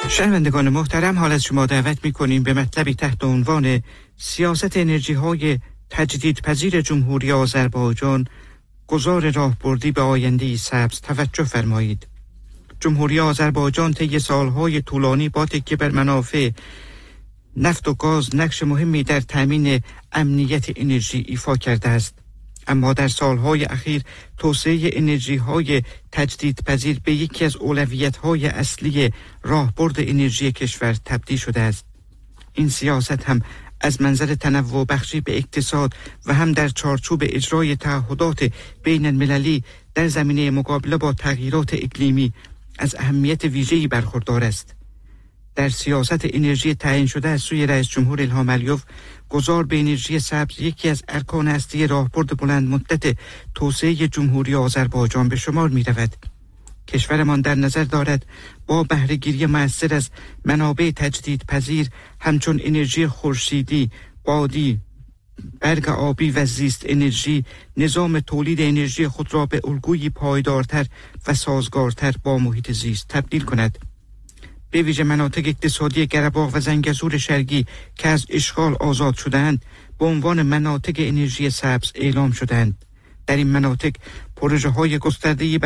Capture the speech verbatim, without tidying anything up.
شنوندگان محترم، حال از شما دعوت می‌کنیم به مطلبی تحت عنوان سیاست انرژی‌های تجدیدپذیر جمهوری آذربایجان، گذار راهبردی به آینده سبز توجه فرمایید. جمهوری آذربایجان طی سالهای طولانی با تکیه بر منافع نفت و گاز نقش مهمی در تأمین امنیت انرژی ایفا کرده است، اما در سالهای اخیر توسعه انرژی‌های تجدیدپذیر به یکی از اولویت‌های اصلی راهبرد انرژی کشور تبدیل شده است. این سیاست هم از منظر تنوع بخشی به اقتصاد و هم در چارچوب اجرای تعهدات بین المللی در زمینه مقابله با تغییرات اقلیمی از اهمیت ویژه‌ای برخوردار است. در سیاست انرژی تعیین شده از سوی رئیس جمهور الهام علیوف، گذار به انرژی سبز یکی از ارکان اصلی راهبرد بلند مدت توسعه جمهوری آذربایجان به شمار می رود. کشورمان در نظر دارد با بهره‌گیری مؤثر از منابع تجدیدپذیر همچون انرژی خورشیدی، بادی، برق آبی و زیست انرژی، نظام تولید انرژی خود را به الگویی پایدارتر و سازگارتر با محیط زیست تبدیل کند. به ویژه مناطق اقتصادی قره‌باغ و زنگزور شرقی که از اشغال آزاد شدند به عنوان مناطق انرژی سبز اعلام شدند. در این مناطق پروژه‌های گسترده‌ای